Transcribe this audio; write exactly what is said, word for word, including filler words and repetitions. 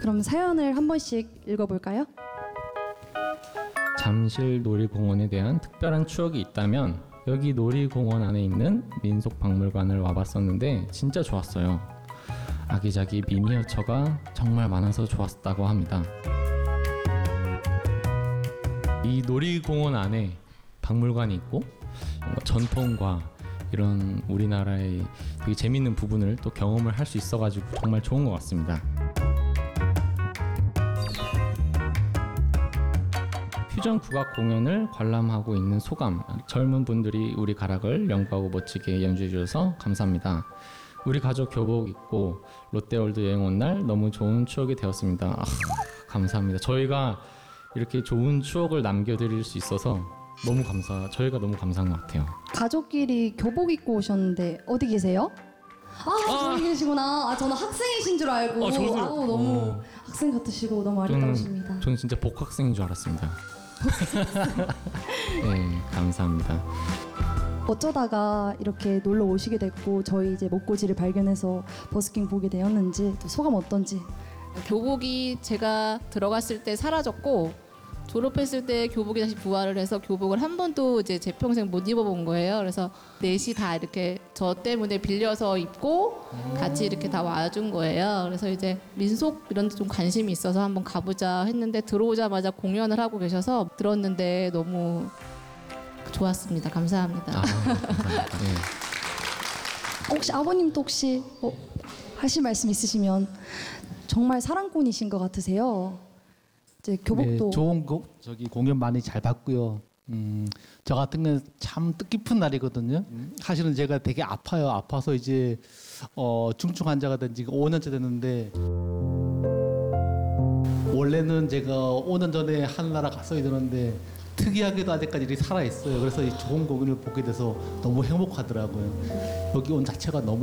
그럼 사연을 한 번씩 읽어볼까요? 잠실 놀이공원에 대한 특별한 추억이 있다면 여기 놀이공원 안에 있는 민속박물관을 와봤었는데 진짜 좋았어요. 아기자기 미니어처가 정말 많아서 좋았다고 합니다. 이 놀이공원 안에 박물관이 있고 뭔가 전통과 이런 우리나라의 되게 재밌는 부분을 또 경험을 할 수 있어가지고 정말 좋은 것 같습니다. 퓨전 국악 공연을 관람하고 있는 소감, 젊은 분들이 우리 가락을 연구하고 멋지게 연주해 주셔서 감사합니다. 우리 가족 교복 입고 롯데월드 여행 온 날 너무 좋은 추억이 되었습니다. 아, 감사합니다. 저희가 이렇게 좋은 추억을 남겨드릴 수 있어서 너무 감사, 저희가 너무 감사한 것 같아요. 가족끼리 교복 입고 오셨는데 어디 계세요? 아, 아 저기 계시구나. 아, 저는 학생이신 줄 알고. 아, 저도요. 아우, 너무 어. 학생 같으시고 너무 아름다우십니다. 저는, 저는 진짜 복학생인 줄 알았습니다. 네, 감사합니다. 어쩌다가 이렇게 놀러 오시게 됐고 저희 이제 목고지를 발견해서 버스킹 보게 되었는지 또 소감 어떤지. 교복이 제가 들어갔을 때 사라졌고 졸업했을 때 교복이 다시 부활을 해서 교복을 한 번도 이제 제 평생 못 입어본 거예요. 그래서 넷이 다 이렇게 저 때문에 빌려서 입고 같이 이렇게 다 와준 거예요. 그래서 이제 민속 이런 데 좀 관심이 있어서 한번 가보자 했는데 들어오자마자 공연을 하고 계셔서 들었는데 너무 좋았습니다. 감사합니다. 아, 감사합니다. 네. 혹시 아버님도 혹시 뭐 하실 말씀 있으시면. 정말 사랑꾼이신 것 같으세요. 이제 교복도 네, 좋은 거, 저기 공연 많이 잘 봤고요. 음, 저 같은 경우는 참 뜻깊은 날이거든요. 사실은 제가 되게 아파요. 아파서 이제 어, 중증 환자가 된 지가 오 년째 됐는데 원래는 제가 오 년 전에 하늘나라 갔어야 되는데 특이하게도 아직까지 일이 살아있어요. 그래서 이 좋은 공연을 보게 돼서 너무 행복하더라고요. 여기 온 자체가 너무